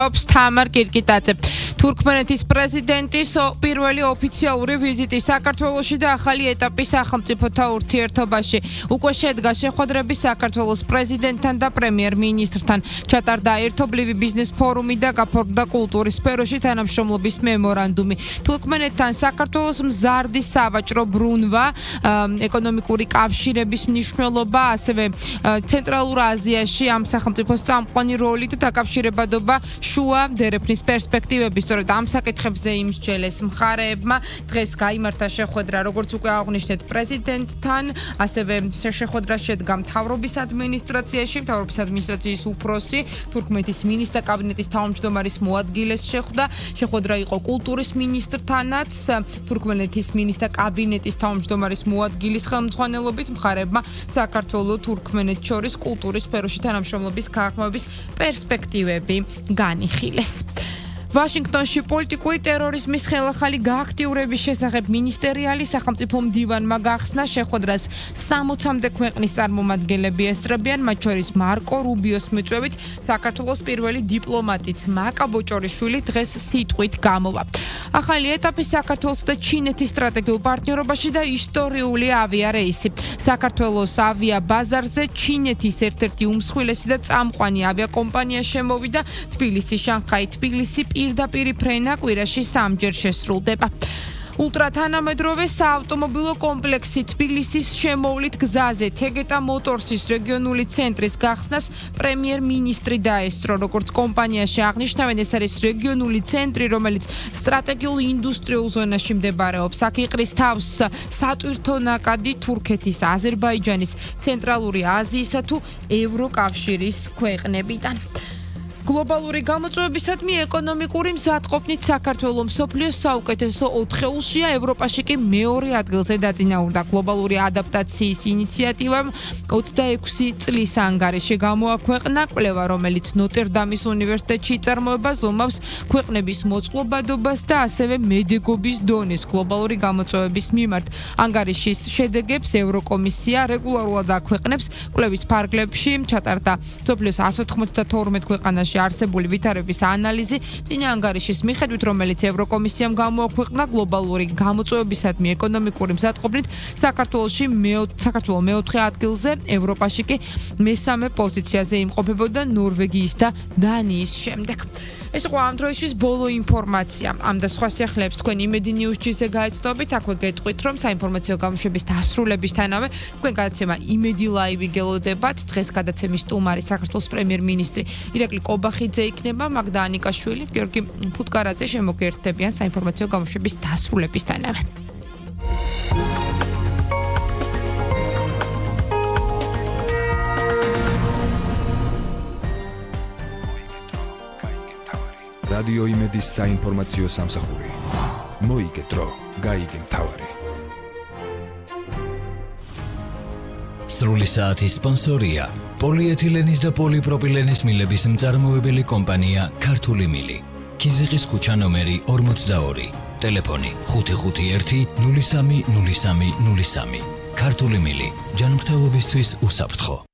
თამარ კირკიტაძე თურქმენეთის პრეზიდენტის პირველი ოფიციალური ვიზიტი საქართველოში და ახალი ეტაპი სახელმწიფოთა ურთიერთობაში. უკვე შედგა შეხვედრები საქართველოს პრეზიდენტთან და პრემიერ-მინისტრთან. ჩატარდა ერთობლივი ბიზნეს ფორუმი და გაფორმდა კულტურის სფეროში თანამშრომლობის მემორანდუმი. თურქმენეთთან საქართველოს მზარდი სავაჭრო ბრუნვა, ეკონომიკური კავშირების მნიშვნელობა, ასევე ცენტრალურ აზიაში ამ სახელმწიფოს წამყვანი როლი და დაკავშირებადობა შუა დერეფნის პერსპექტივები. სწორედ ამ საკითხებზე იმსჯელეს მხარეებმა. დღეს გაიმართა შეხვედრა, როგორც უკვე აღნიშნეთ, პრეზიდენტთან, ასევე შეხვედრა შედგა მთავრობის ადმინისტრაციაში, მთავრობის ადმინისტრაციის უფროსი, თურქმეთის მინისტრთა კაბინეტის თავმჯდომარის მოადგილეს შეხვდა. შეხვედრა იყო კულტურის მინისტრთანაც, თურქმენეთის მინისტრთა კაბინეტის თავმჯდომარის მოადგილის ხელმძღვანელობით მხარეებმა საქართველოს თურქმენეთს შორის კულტურის სფეროში თანამშრომლობის გაღრმავების პერსპექტივები განიხილეს. ვაშინგტონში პოლიტიკური ტერორიზმის ხელახალი გააქტიურების შესახებ მინისტერიალი სახელმწიფო მდივანმა გახსნა. შეხვედრას 60-მდე ქვეყნის წარმომადგენლები ესწრებიან, მათ შორის მარკო რუბიოს მიწვევით საქართველოს პირველი დიპლომატიც მაკა ბოჭორიშვილი დღეს სიტყვით გამოვა. ახალი ეტაპი საქართველოს და ჩინეთის სტრატეგიულ პარტნიორობაში და ისტორიული ავიარეისი. საქართველოს ავიაბაზარზე ჩინეთის ერთ-ერთი უმსხვილესი და წამყვანი ავიაკომპანია შემოვიდა. თბილისი, შანხაი, თბილისი პირდაპირი ფრენა კვირაში 3-ჯერ შესრულდება. ულტრათანამედროვე საავტომობილო კომპლექსი თბილისის შემოვლით გზაზე თეგეტა მოტორსის რეგიონული ცენტრის გახსნას პრემიერ-მინისტრი დაესწრო. როგორც კომპანიაში აღნიშნავენ, ეს არის რეგიონული ცენტრი, რომელიც სტრატეგიულ ინდუსტრიულ ზონაში მდებარეობს. აქ იყრის თავს სატვირთო ნაკადი თურქეთის, აზერბაიჯანის, ცენტრალური აზიისა თუ ევროკავშირის ქვეყნებიდან. გლობალური გამოწვევებისადმი ეკონომიკური მზადყოფნით საქართველოს მსოფლიოს საუკეთესო 4-ეულშია, ევროპაში კი მეორე ადგილზე დაწინაურდა. გლობალური ადაპტაციის ინიციატივამ 26 წლის ანგარიში გამოაქვეყნა კვლევა, რომელიც ნოტერდამის უნივერსიტეტში იწარმოება, ზომავს ქვეყნების მოწყობადობას და ასევე მედეგობის დონეს გლობალური გამოწვევების მიმართ. ანგარიშის შედეგებს ევროკომისია რეგულარულად აქვეყნებს. კვლევის ფარგლებში ჩატარდა მსოფლიოს 192 ქვეყანაში არსებული ვითარების ანალიზი. წინა ანგარიშის მიხედვით, რომელიც ევროკომისიამ გამოაქვეყნა, გლობალური გამოწვევებისადმი ეკონომიკური მზადყოფნით საქართველოს მეოთხე ადგილზე, ევროპაში კი მესამე პოზიციაზე იმყოფებოდა ნორვეგიის და დანიის შემდეგ. ეს იყო ამ დროისთვის ბოლო ინფორმაცია. ამ და სხვა სიახლეებს თქვენ იმედი ნიუზ-ში გაეცნობით. აქვე გეტყვით, რომ საინფორმაციო გამოშვების დასრულებისთანავე თქვენ გადაცემა იმედი ლაივი გელოდებათ. დღეს გადაცემის სტუმარი საქართველოს პრემიერ-მინისტრი ირაკლი კობახიძე იქნება, მაგდა ანიკაშვილი, გიორგი ფუტკარაძე შემოგერთდებიან საინფორმაციო გამოშვების დასრულებისთანავე. რადიო იმედის საინფორმაციო სამსახური. მოიგე დრო, გაიგე მთავარი. სრული საათის სპონსორია პოლიეთილენის და პოლიპროპილენის მილების მწარმოებელი კომპანია ქართული მილი. ქიზიყის ქუჩა ნომერი 42. ტელეფონი 551 03 03 03. ქართული მილი, ჯანმრთელობისთვის უსაფრთხო.